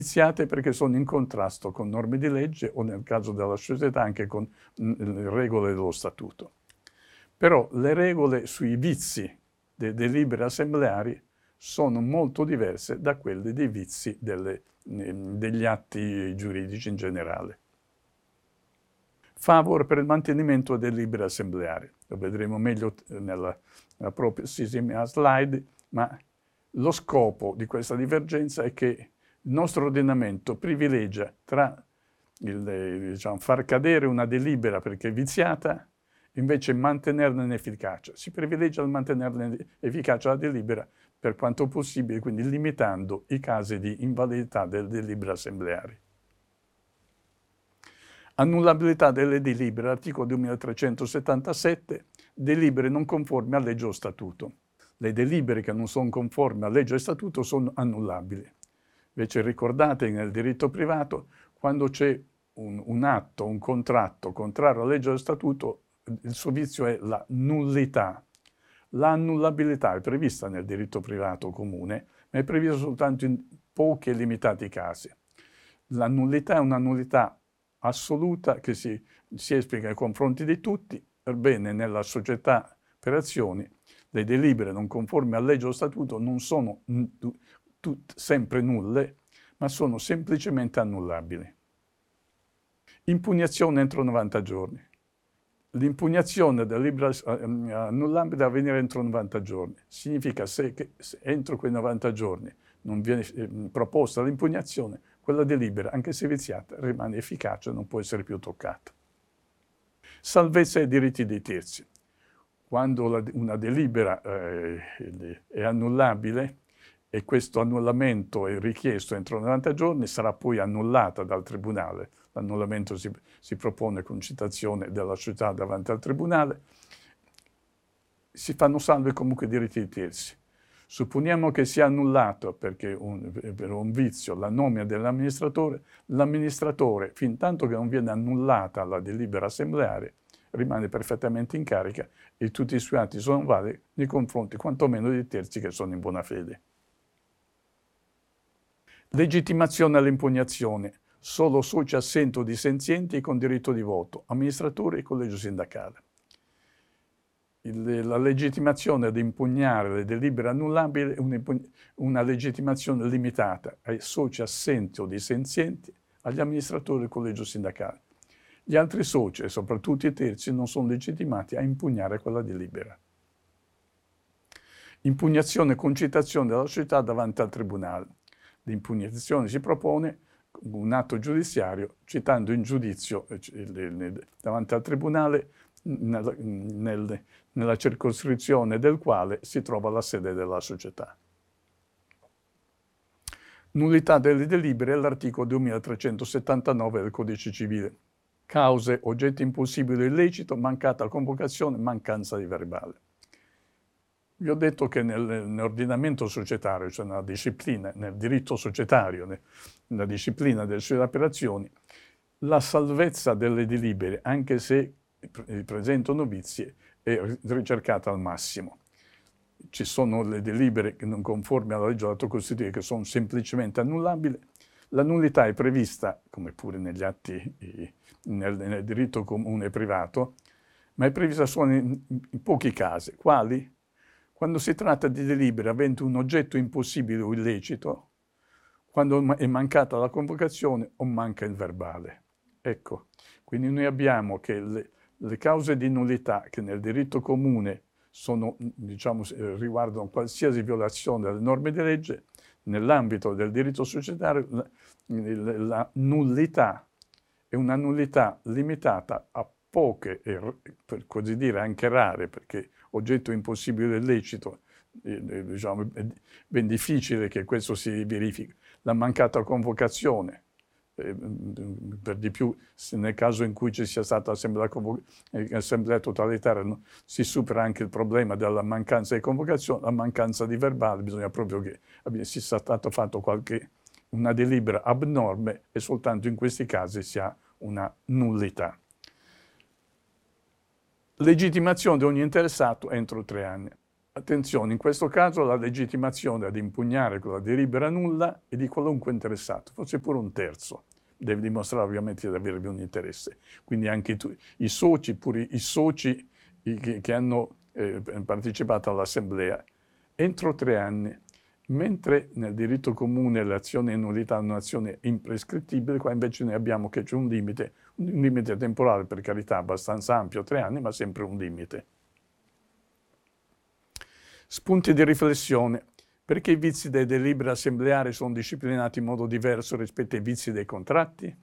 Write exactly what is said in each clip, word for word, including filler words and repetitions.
viziate perché sono in contrasto con norme di legge o, nel caso della società, anche con le regole dello statuto. Però le regole sui vizi dei delibere assembleari sono molto diverse da quelle dei vizi delle, degli atti giuridici in generale. Favore per il mantenimento del delibere assembleare. Lo vedremo meglio nella, nella prossima slide, ma lo scopo di questa divergenza è che il nostro ordinamento privilegia tra il, diciamo, far cadere una delibera perché è viziata, invece mantenerne l'efficacia. Si privilegia il mantenerne efficacia la delibera per quanto possibile, quindi limitando i casi di invalidità delle delibere assembleari. Annullabilità delle delibere, articolo duemilatrecentosettantasette, delibere non conformi a legge o statuto. Le delibere che non sono conformi a legge o statuto sono annullabili. Invece ricordate che nel diritto privato, quando c'è un, un atto, un contratto contrario alla legge o statuto, il suo vizio è la nullità. L'annullabilità è prevista nel diritto privato comune, ma è prevista soltanto in pochi e limitati casi. La nullità è una nullità assoluta che si, si esplica nei confronti di tutti. Ebbene, nella società per azioni, le delibere non conformi a legge o statuto non sono tut, sempre nulle, ma sono semplicemente annullabili. Impugnazione entro novanta giorni. L'impugnazione della delibera annullabile deve avvenire entro novanta giorni. Significa se, che, se entro quei novanta giorni non viene eh, proposta l'impugnazione, quella delibera, anche se viziata, rimane efficace e non può essere più toccata. Salvezza e diritti dei terzi. Quando la, una delibera eh, è annullabile e questo annullamento è richiesto entro novanta giorni, sarà poi annullata dal Tribunale. L'annullamento si, si propone con citazione della società davanti al Tribunale. Si fanno salvi comunque i diritti dei terzi. Supponiamo che sia annullato perché un, per un vizio la nomina dell'amministratore, l'amministratore, fin tanto che non viene annullata la delibera assembleare, rimane perfettamente in carica e tutti i suoi atti sono validi nei confronti quantomeno dei terzi che sono in buona fede. Legittimazione all'impugnazione. Solo soci assenti o dissenzienti e con diritto di voto, amministratore e collegio sindacale. Il, la legittimazione ad impugnare le delibere annullabili è una, una legittimazione limitata ai soci assenti o dissenzienti, agli amministratori del collegio sindacale. Gli altri soci, e soprattutto i terzi, non sono legittimati a impugnare quella delibera. Impugnazione con citazione della società davanti al Tribunale. L'impugnazione si propone un atto giudiziario citando in giudizio davanti al Tribunale nella, nel, nella circoscrizione del quale si trova la sede della società. Nullità delle delibere è l'articolo duemilatrecentosettantanove del Codice Civile. Cause, oggetti impossibili o illecito, mancata convocazione, mancanza di verbale. Vi ho detto che nel, nell'ordinamento societario, cioè nella disciplina, nel diritto societario, nella disciplina delle società per azioni, la salvezza delle delibere, anche se presentano vizi, è ricercata al massimo. Ci sono le delibere che non conformi alla legge dell'atto costitutivo che sono semplicemente annullabili. La nullità è prevista, come pure negli atti, nel, nel diritto comune privato, ma è prevista solo in, in pochi casi. Quali? Quando si tratta di delibere aventi un oggetto impossibile o illecito, quando è mancata la convocazione o manca il verbale. Ecco, quindi noi abbiamo che le, le cause di nullità che nel diritto comune sono, diciamo, riguardano qualsiasi violazione delle norme di legge, nell'ambito del diritto societario la, la nullità è una nullità limitata a poche e, per così dire, anche rare, perché oggetto impossibile e illecito, eh, diciamo, è ben difficile che questo si verifichi. La mancata convocazione, eh, per di più nel caso in cui ci sia stata assemblea totalitaria, no? Si supera anche il problema della mancanza di convocazione, la mancanza di verbale, bisogna proprio che sia stato fatto qualche, una delibera abnorme e soltanto in questi casi si ha una nullità. Legittimazione di ogni interessato entro tre anni. Attenzione, in questo caso la legittimazione ad impugnare quella delibera nulla è di qualunque interessato, forse pure un terzo. Deve dimostrare ovviamente di avervi un interesse. Quindi anche tu, i soci, pure i soci i, che, che hanno eh, partecipato all'assemblea, entro tre anni. Mentre nel diritto comune l'azione in nullità è un'azione imprescrittibile, qua invece noi abbiamo che c'è un limite, un limite temporale, per carità, abbastanza ampio, tre anni, ma sempre un limite. Spunti di riflessione. Perché i vizi dei deliberi assembleari sono disciplinati in modo diverso rispetto ai vizi dei contratti?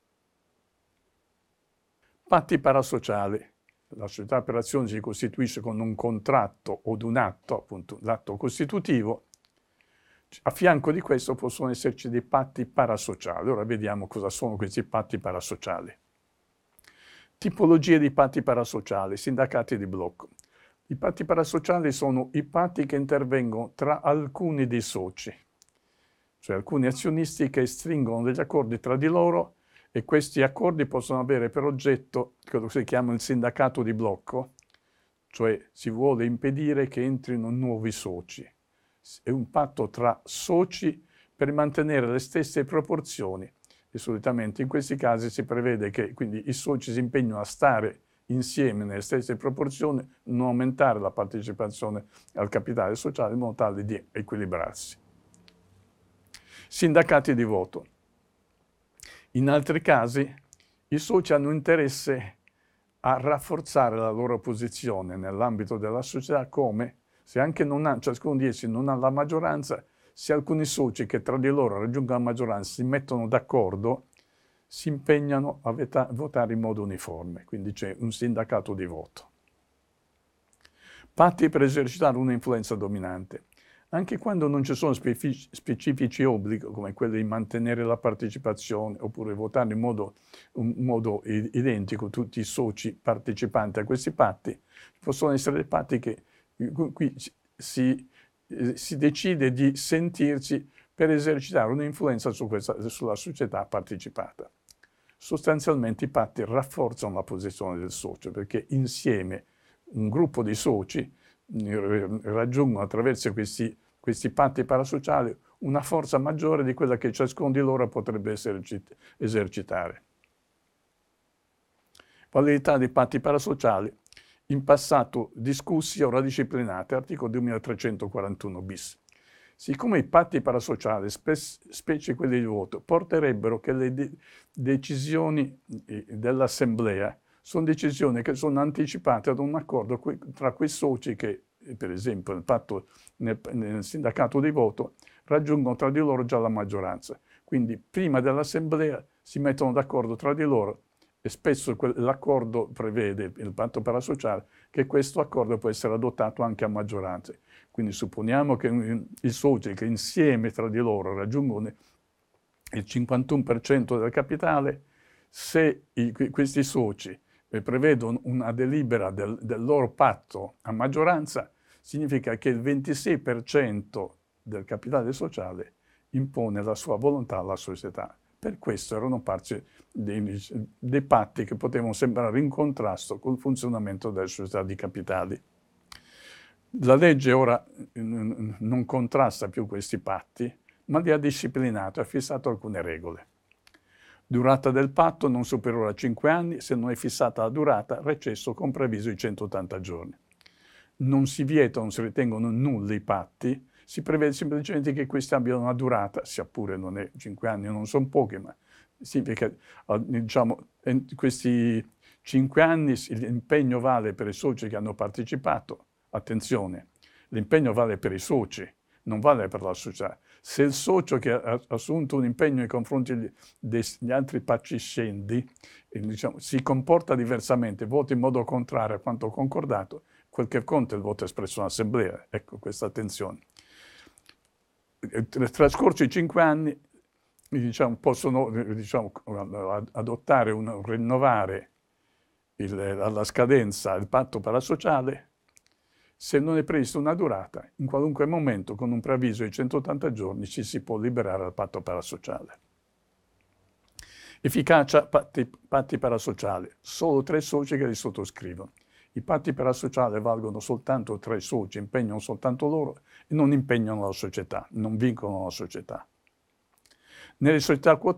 Patti parasociali. La società per azioni si costituisce con un contratto o un atto, appunto l'atto costitutivo. A fianco di questo possono esserci dei patti parasociali. Ora vediamo cosa sono questi patti parasociali. Tipologie di patti parasociali, sindacati di blocco. I patti parasociali sono i patti che intervengono tra alcuni dei soci, cioè alcuni azionisti che stringono degli accordi tra di loro e questi accordi possono avere per oggetto quello che si chiama il sindacato di blocco, cioè si vuole impedire che entrino nuovi soci. È un patto tra soci per mantenere le stesse proporzioni e solitamente in questi casi si prevede che quindi i soci si impegnano a stare insieme nelle stesse proporzioni, non aumentare la partecipazione al capitale sociale in modo tale di equilibrarsi. Sindacati di voto. In altri casi i soci hanno interesse a rafforzare la loro posizione nell'ambito della società come se anche non ha, ciascuno di essi non ha la maggioranza, se alcuni soci che tra di loro raggiungono la maggioranza si mettono d'accordo, si impegnano a votare in modo uniforme, quindi c'è un sindacato di voto. Patti per esercitare un'influenza dominante. Anche quando non ci sono specifici obblighi, come quello di mantenere la partecipazione oppure votare in modo, in modo identico tutti i soci partecipanti a questi patti, possono essere dei patti che qui si, si decide di sentirci per esercitare un'influenza su questa, sulla società partecipata. Sostanzialmente i patti rafforzano la posizione del socio perché insieme un gruppo di soci raggiungono attraverso questi, questi patti parasociali una forza maggiore di quella che ciascuno di loro potrebbe esercitare. Validità dei patti parasociali, in passato discussi, ora disciplinati, articolo duemilatrecentoquarantuno bis. Siccome i patti parasociali, spe specie quelli di voto, porterebbero che le de decisioni dell'assemblea sono decisioni che sono anticipate ad un accordo tra quei soci che, per esempio, nel, patto, nel, nel sindacato di voto, raggiungono tra di loro già la maggioranza. Quindi prima dell'assemblea si mettono d'accordo tra di loro e spesso l'accordo prevede, il patto parasociale, che questo accordo può essere adottato anche a maggioranza. Quindi supponiamo che i soci che insieme tra di loro raggiungono il cinquantuno per cento del capitale, se i, questi soci prevedono una delibera del, del loro patto a maggioranza, significa che il ventisei per cento del capitale sociale impone la sua volontà alla società. Per questo erano parte dei, dei patti che potevano sembrare in contrasto col funzionamento delle società di capitali. La legge ora non contrasta più questi patti, ma li ha disciplinati, ha fissato alcune regole. Durata del patto non superiore a cinque anni, se non è fissata la durata, recesso con previso di centottanta giorni. Non si vietano, non si ritengono nulli i patti, si prevede semplicemente che questi abbiano una durata, sia pure non è cinque anni, non sono pochi, ma significa che diciamo, questi cinque anni l'impegno vale per i soci che hanno partecipato. Attenzione, l'impegno vale per i soci, non vale per la società. Se il socio che ha assunto un impegno nei confronti degli altri pattiscendi diciamo, si comporta diversamente, vota in modo contrario a quanto concordato, quel che conta è il voto espresso in assemblea. Ecco, questa attenzione. Trascorsi i cinque anni, diciamo, possono diciamo, adottare, un, rinnovare il, alla scadenza il patto parasociale se non è prevista una durata. In qualunque momento, con un preavviso di centottanta giorni, ci si può liberare dal patto parasociale. Efficacia patti, patti parasociali. Solo tre soci che li sottoscrivono. I patti per associare valgono soltanto tra i soci, impegnano soltanto loro e non impegnano la società, non vincono la società. Nelle società quotate